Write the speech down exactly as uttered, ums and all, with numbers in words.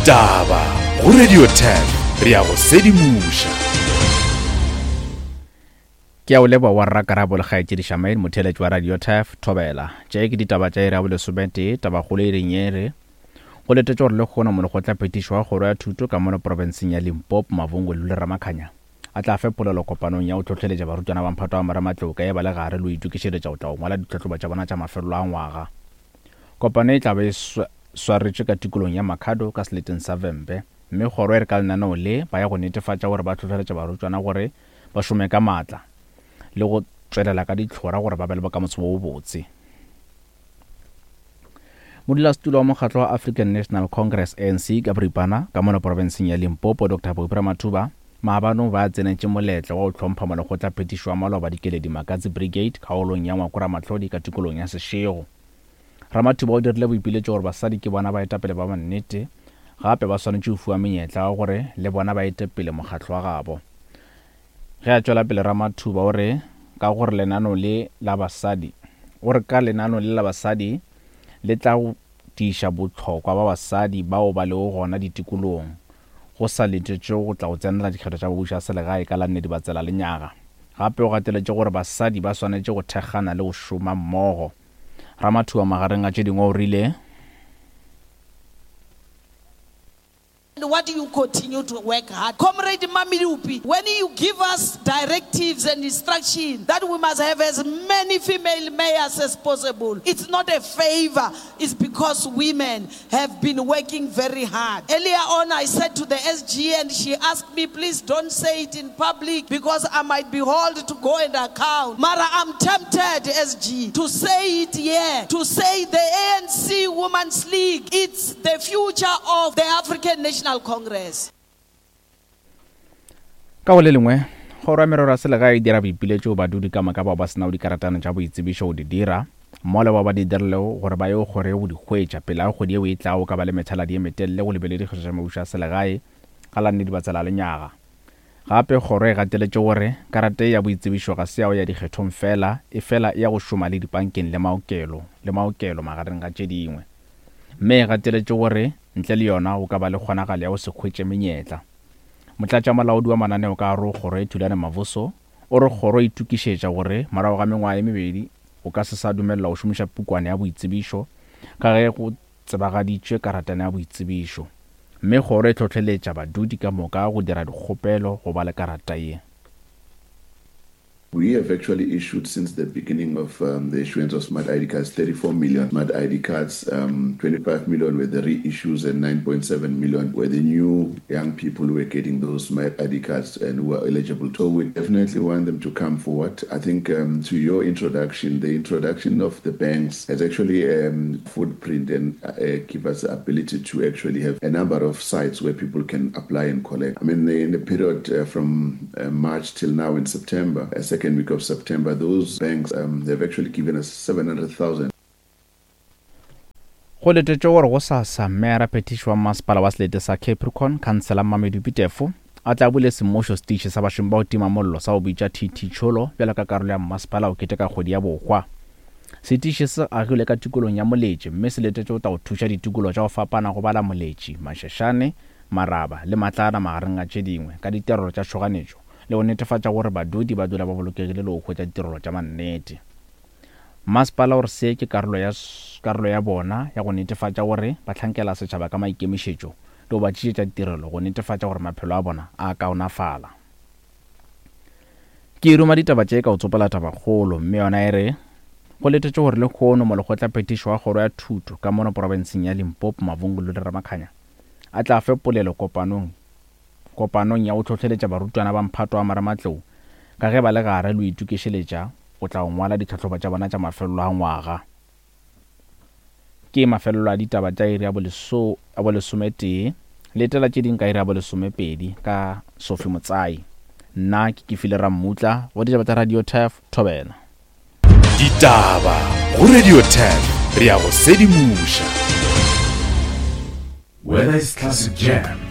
Ditaba go Radio ten re a go sedimoša. Ke a o leba wa Rakarabo le kgaetšedi Shamail motheletši wa Radio ten Thobela. Tše ke ditaba tša ira bole sobete taba go le renyere. Go letetše gore le kgona mo le gotla phetišo wa kgoro ya thuto ka mono provinseng ya Limpopo Mavungu le Ramakhanya. A tla fe polelo kopanong ya o tlhotlheletša barutwana ba mphato wa Maramatlou ka e ba le gare lo itukišeletša go tla go ngwala ditlhahlobo tša bona tša mafelo a ngwaga. Kopano e tla be swaretše ka tikolong ya Makhado ka seleteng sa Vembe, mme kgoro e re ka lenaneo le ba ya go netefatša gore ba tlhotlheletša barutwana gore ba šome ka maatla le go tswelela ka ditlhora gore ba be le bokamoso bo botse. Modulasetulo wa mokgatlo wa African National Congress A N C ka boripana ka mono provinseng ya Limpopo Doctor Boipelo Mathuba maabano ba tsenetše moletlo wa go tlhompha mo le gotla phetišo wa maloba dikeledi Makatsi Brigade kgaolong ya Ngwakora Matlodi ka tikolong ya Seshego. Ramathuba o dirile boipiletšo gore basadi ke bona ba etapele ba bannete gape ba swanetše go fiwa menyetla wa gore le bona ba etepele mokgatlo wa gabo. Ge a tšwela pele Ramathuba o re ka gore lenano le la basadi o re ka lenano le la basadi le tla go tiiša botlhokwa ba basadi bao ba le go gona ditikolong go sa letetše go tla go tsenela dikgetho tša bobuša selegae ka la nnedi ba tsela lenyaga. Gape o gateletše gore basadi ba swanetše go thekgana le go šoma mmogo. Ramathuba magareng a tše dingwe o rile why do you continue to work hard? Comrade Mamilupi, when you give us directives and instructions that we must have as many female mayors as possible, it's not a favor, it's because women have been working very hard. Earlier on, I said to the S G and she asked me, please don't say it in public because I might be hauled to go and account. Mara, I'm tempted, S G, to say it here, to say the A N C Women's League, it's the future of the African National Congress. Ka le lengwe go ra merero se lega e dira boipiletšo ba dudi ka maka ba ba sena o dikaratana tša boitsebišo o di dira mole ba ba di dirlego gore ba yo gore go di hwetša pela go di e tla o ka ba le methala di emetelle go lebele di kgetša mabusha se legae ga la nne di batsela lenyaga. Gape gore e gateletše gore karate ya boitsebišo ga se ya o ya dikgethong fela e fela ya go šoma le dipankeng le maokelo le maokelo magareng ga tše dingwe, mme e gateletše gore ntle le yona o ka ba le kgonagalo ya go se hwetše menyetla. Motlatša molaodi wa mananeo ka ro kgoro e Thulane Mavuso o re kgoro e tukišetša gore morago ga mengwaga e mebedi o ka se sa dumelela go šomiša pukwane ya boitsebišo ka ge go tsebagaditšwe karatana ya boitsebišo, mme kgoro e tlhotlheletša badudi ka moka go dira dikgopelo go ba le karata ye. We have actually issued since the beginning of um, the issuance of smart I D cards, thirty-four million smart I D cards, um, twenty-five million were the reissues and nine point seven million were the new young people who were getting those smart I D cards and who were eligible. So we definitely want them to come forward. I think um, to your introduction, the introduction of the banks has actually a um, footprint and uh, give us the ability to actually have a number of sites where people can apply and collect. I mean, in the period uh, from uh, March till now in September, a second week of September, those banks, um, they've actually given us seven hundred thousand. Go letetše gore go sa sa mera petišo wa masepala wa selete sa Capricorn Councilor Mamedu Pitefo a tla bule semošo setiše sa bašomi ba go tima mollo sa go bitša T T Tšholo bjalo ka karolo ya masepala o keteka kgwedi ya bokgwa. Setiše se agilwe ka tikolong ya Moletši, mme se letetše go tla go thuša ditikolo tša go fapana go bala Moletši, Mašešane, Maraba le Matlana magareng a tše dingwe ka ditirelo tša tšhoganetšo le go netefatša gore badudi ba dula ba bolokegile le go hwetša ditirelo tša mannete. Masepala gore se ke karolo ya karolo ya bona ya go netefatša gore ba tlhankela setšhaba ka maikemišetšo le go ba tšeetša ditirelo go netefatša gore maphelo a bona a kaonafala. Ke iruma ditaba tše ka o tsopela tabakgolo, mme yona e re go letetše gore le kgono mo le gotla phetišo wa kgoro ya thuto ka mono provinseng ya Limpopo Mavungu le Ramakhanya a tla fe polelo kopanong kopanong ya go tlhotlheletša barutwana ba mphato wa Maramatlou ka ge ba le gare lo itukišeletša go tla ngwala ditlhahlobo tša bona tša mafelo a ngwaga. Ke mafelo a ditaba tša iri ya boleso a bolesometee letela tše ding ka iri ya bolesomepedi ka Sophie Motsai. Nna ke ke file Ramutla go ditaba tša Radio ten Thobela. Ditaba go Radio ten re a go sedimoša. Whether it's classic jam,